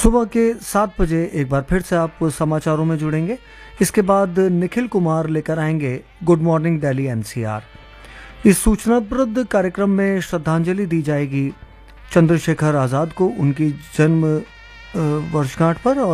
सुबह के 7 बजे एक बार फिर से आप समाचारों में जुड़ेंगे। इसके बाद निखिल कुमार लेकर आएंगे गुड मॉर्निंग दिल्ली एनसीआर। इस सूचनाप्रद कार्यक्रम में श्रद्धांजलि दी जाएगी चंद्रशेखर आज़ाद को उनकी जन्म वर्षगांठ पर।